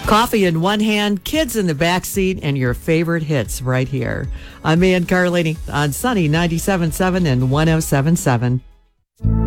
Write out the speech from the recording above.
Coffee in one hand, kids in the back seat, and your favorite hits right here. I'm Ann Carlini on Sunny 97.7 and 107.7.